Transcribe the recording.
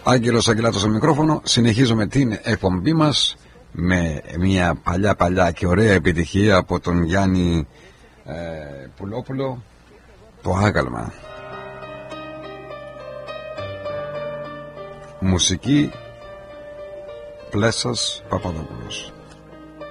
Άγγελος Αγγελάτος στο μικρόφωνο. Συνεχίζουμε την εκπομπή μας με μια παλιά και ωραία επιτυχία από τον Γιάννη Πουλόπουλο, το Άγαλμα. Μουσική Πλέσσας Παπαδόπουλος.